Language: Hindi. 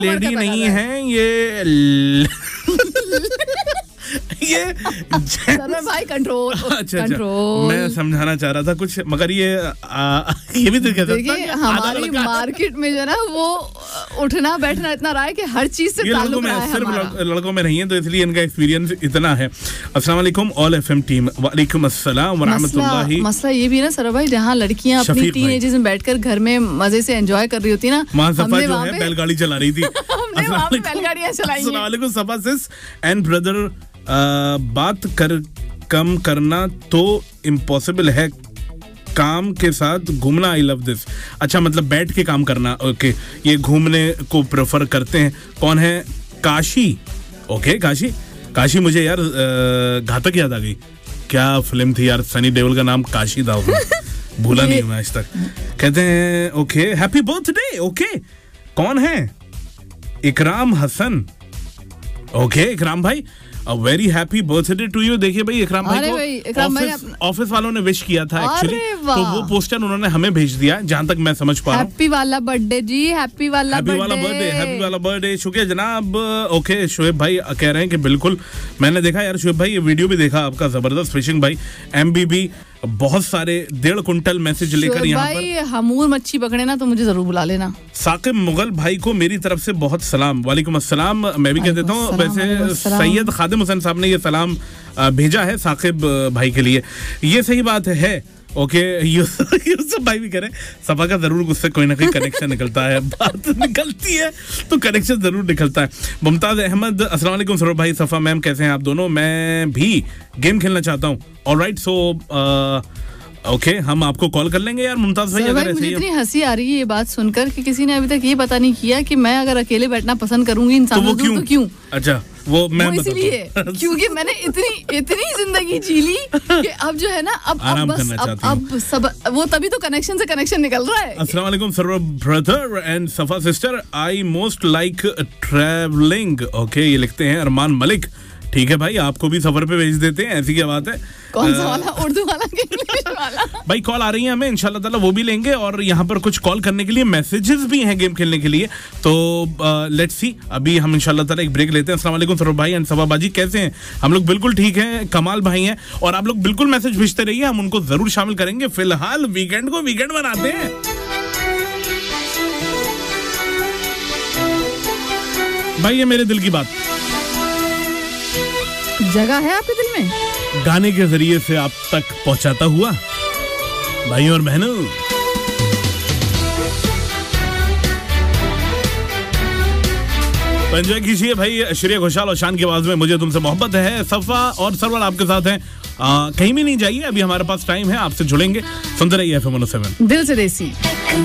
लेडी नहीं है ये भाई कंट्रोल। अच्छा, मैं समझाना चाह रहा था कुछ, मगर ये भी तो कह सकता है हमारी मार्केट में जो ना वो उठना बैठना इतना रहा है कि हर चीज से ताल्लुक रहा है। सिर्फ लड़कों में नहीं है, तो इसलिए इनका एक्सपीरियंस इतना है। अस्सलाम वालेकुम ऑल एफएम टीम। वालेकुम अस्सलाम व रहमतुल्लाहि। मसला ये भी ना सर भाई, जहाँ लड़कियां अपनी टीनेजर्स में बैठकर घर में मजे से एंजॉय कर रही होती ना, वहाँ सफा जो है बैलगाड़ी चला रही थी। बैलगाड़ियां चलाई। अस्सलाम वालेकुम सफा सिस एंड ब्रदर। बात कम करना तो इम्पॉसिबल है, काम के साथ घूमना। I love this. अच्छा, मतलब बैठ के काम करना। ओके, ये घूमने को प्रेफर करते हैं। कौन है? काशी। ओके, काशी मुझे यार घातक याद आ गई। क्या फिल्म थी यार, सनी देओल का नाम काशी था, भूला नहीं मैं आज तक। कहते हैं ओके हैप्पी बर्थडे। ओके, कौन है? इकराम हसन। ओके इकराम भाई, A very happy birthday to you। देखिए भाई, इकराम भाई को ऑफिस वालों ने विश किया था एक्चुअली, तो वो पोस्टर उन्होंने हमें भेज दिया, जहां तक मैं समझ पा रहा हूँ। हैप्पी वाला बर्थडे जी, हैप्पी वाला बर्थडे। शुक्रिया जनाब। ओके, शोएब भाई कह रहे हैं कि बिल्कुल, मैंने देखा यार शोएब भाई, ये वीडियो भी देखा आपका, जबरदस्त फिशिंग भाई। MBB बहुत सारे 1.5 कुंटल मैसेज लेकर यहाँ पर। हमूर मच्छी पकड़े ना तो मुझे जरूर बुला लेना। साकिब मुगल भाई को मेरी तरफ से बहुत सलाम। वालेकुम अस्सलाम। मैं भी कह देता हूँ, वैसे सैयद खादिम हुसैन साहब ने ये सलाम भेजा है साकिब भाई के लिए, ये सही बात है। ओके, यूसुफ भाई भी कह रहे हैं सफा का जरूर उससे कोई ना कोई कनेक्शन निकलता है, बात निकलती है तो कनेक्शन जरूर निकलता है। मुमताज अहमद अस्सलाम वालेकुम सरोर भाई, सफा मैम कैसे हैं आप दोनों? मैं भी गेम खेलना चाहता हूँ। ऑलराइट, सो ओके, हम आपको कॉल कर लेंगे यार मुमताज भाई। अगर मुझे इतनी हंसी आ रही है ये बात सुनकर कि किसी ने अभी तक ये पता नहीं किया कि मैं अगर अकेले बैठना पसंद करूंगी इंसानों से तो क्यों? अच्छा, वो मैं इसलिए क्योंकि मैंने इतनी जिंदगी जी ली कि अब जो है ना, अब सब वो तभी तो कनेक्शन से कनेक्शन निकल रहा है। अस्सलाम वालेकुम सर ब्रदर एंड सफा sister, I most like travelling. Okay, ये लिखते हैं अरमान मलिक। ठीक है भाई, आपको भी सफर पे भेज देते हैं, ऐसी क्या बात है। कौन सा वाला, उर्दू वाला कि इंग्लिश वाला? भाई कॉल आ रही है हमें, इंशाल्लाह ताला वो भी लेंगे, और यहाँ पर कुछ कॉल करने के लिए मैसेजेस भी हैं गेम खेलने के लिए, तो लेट्स सी। अभी हम इंशाल्लाह ताला एक ब्रेक लेते हैं। अस्सलाम वालेकुम सरोर भाई एंड सफा बाजी, कैसे हैं? हम लोग बिल्कुल ठीक हैं, कमाल भाई हैं, और आप लोग बिल्कुल मैसेज भेजते रहिए, हम उनको जरूर शामिल करेंगे। फिलहाल वीकेंड को वीकेंड बनाते हैं। भाई ये मेरे दिल की बात जगह है आपके दिल में, गाने के जरिए से आप तक पहुंचाता हुआ। भाइयों और बहनों, एंजॉय कीजिए भाई। श्रेया घोषाल और शान की आवाज में मुझे तुमसे मोहब्बत है। सफा और सरवर आपके साथ हैं, कहीं भी नहीं जाइए, अभी हमारे पास टाइम है, आपसे जुड़ेंगे। सुनते रहिए FM 107 दिल से देसी।